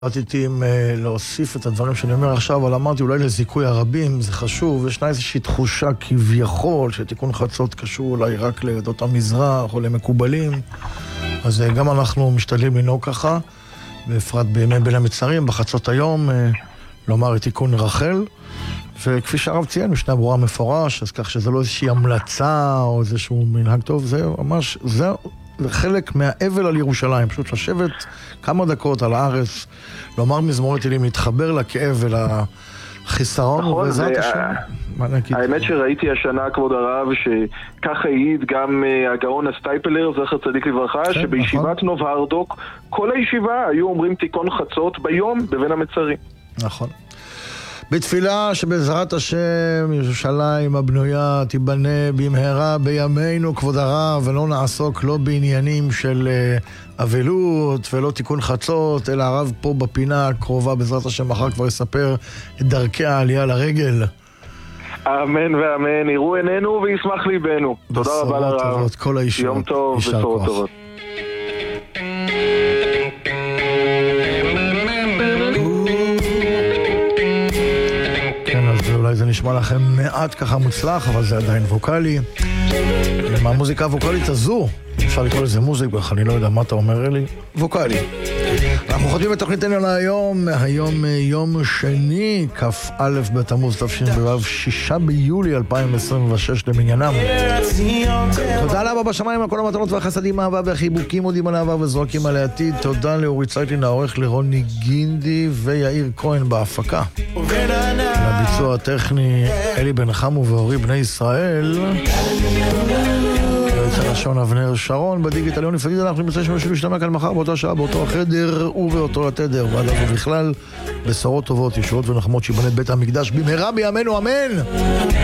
רציתי להוסיף את הדברים שאני אומר עכשיו, אבל אמרתי אולי לזיכוי הרבים, זה חשוב, ישנה איזושהי תחושה כביכול שתיקון חצות קשור אולי רק לעדות המזרח או למקובלים, אז גם אנחנו משתדלים לנהוג ככה, בפרט בימי בין המצרים, בחצות היום, לומר את תיקון רחל, וכפי שהרב ציין, משנה ברורה מפורש, אז כך שזה לא איזושהי המלצה או איזשהו מנהג טוב, זה ממש, זה חלק מהאבל על ירושלים, פשוט לשבת כמה דקות על הארץ, לומר מזמור תהילים, להתחבר לכאב ולחיסרון, ובעזרת השם. האמת שראיתי השנה, כבוד הרב, שככה העיד גם הגאון הסטייפלר, זכר צדיק לברכה, שבישיבת נוב הרדוק, כל הישיבה היו אומרים תיקון חצות ביום בבין המצרים. נכון. בתפילה שבעזרת השם ירושלים הבנויה תיבנה במהרה בימינו כבוד הרב, ולא נעסוק לא בעניינים של אבלות ולא תיקון חצות, אלא הרב פה בפינה הקרובה בעזרת השם מחר כבר יספר את דרכי העלייה לרגל. אמן ואמן, יראו עינינו וישמח ליבנו. תודה רבה לרב. טובות, כל הישועות. יום טוב ובשורות טובות. אולי זה נשמע לכם מעט ככה מוצלח, אבל זה עדיין ווקלי. עם המוזיקה הווקלית הזו, אפשר לקרוא לזה מוזיקה, אני לא יודע מה אתה אומר לי, ווקלי. אנחנו חותמים את תוכניתנו להיום, היום יום שני, כ"א בתמוז תשפ"ו, 6 ביולי 2026 למניינם. תודה לאבא בשמיים על כל המתנות והחסדים, האהבה והחיבוקים, מודים על העבר וזרקים על העתיד. תודה לאורי צייטלין, העורך לרוני גינדי ויאיר כהן בהפקה. לביצוע הטכני אלי בן חמו ואורי בני ישראל. לשון אבנר שרון בדיגיטל יוני פדיד. אנחנו נמצא שמשהו להשתמע כאן מחר באותה שעה, באותו החדר ובאותו התדר, ועד ובכלל בשורות טובות, ישועות ונחמות שיבנה בית המקדש במהרה בימינו, אמן.